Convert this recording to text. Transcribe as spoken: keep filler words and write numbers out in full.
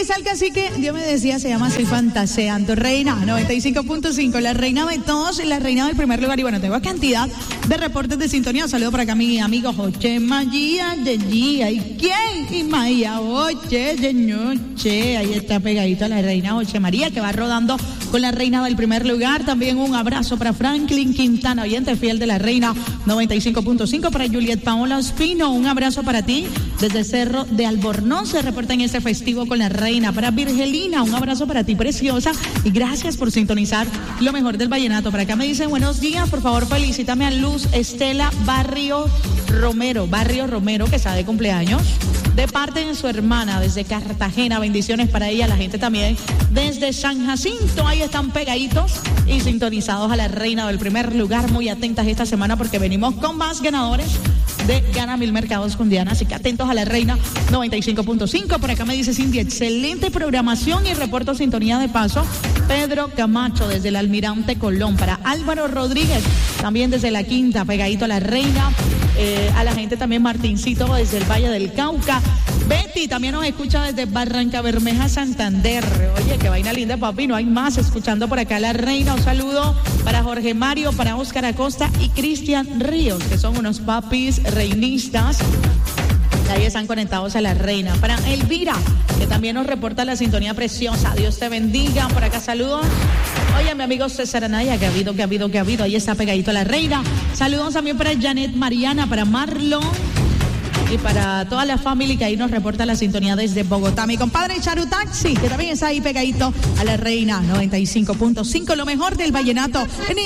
dice el cacique, Dios me decía, se llama Soy Fantaseando. Reina noventa y cinco punto cinco, la reina de todos y la reina del primer lugar. Y bueno, tengo cantidad de reportes de sintonía. Un saludo para acá a mi amigo José Magia, Yegia. ¿Y quién? Y Maya, oye, Yeñoche. Ahí está pegadito a la reina José María, que va rodando con la reina del primer lugar. También un abrazo para Franklin Quintana, oyente fiel de la reina noventa y cinco punto cinco. Para Juliet Paola Espino, un abrazo para ti desde Cerro de Albornoz. Se reporta en este festivo con la reina. Para Virgelina, un abrazo para ti, preciosa, y gracias por sintonizar lo mejor del vallenato. Para acá me dicen buenos días, por favor felicítame a Luz Estela Barrio Romero, Barrio Romero, que está de cumpleaños, de parte de su hermana desde Cartagena. Bendiciones para ella, la gente también desde San Jacinto. Ahí están pegaditos y sintonizados a la reina del primer lugar. Muy atentas esta semana porque venimos con más ganadores de Gana Mil Mercados con Diana, así que atentos a la reina noventa y cinco punto cinco. Por acá me dice Cindy, excelente programación y reporto sintonía de paso. Pedro Camacho desde el Almirante Colón. Para Álvaro Rodríguez, también desde la Quinta, pegadito a la reina. Eh, a la gente también Martincito desde el Valle del Cauca. Betty también nos escucha desde Barranca Bermeja, Santander. Oye, qué vaina linda, papi, no hay más. Escuchando por acá la reina. Un saludo para Jorge Mario, para Óscar Acosta y Cristian Ríos, que son unos papis reinistas. Ahí están conectados a la reina. Para Elvira, que también nos reporta la sintonía preciosa. Dios te bendiga. Por acá saludos. Oye, mi amigo César Anaya, que ha habido, que ha habido, que ha habido. Ahí está pegadito a la reina. Saludos también para Janet Mariana, para Marlon y para toda la familia que ahí nos reporta la sintonía desde Bogotá. Mi compadre Charu Taxi, que también está ahí pegadito a la reina noventa y cinco punto cinco, lo mejor del vallenato.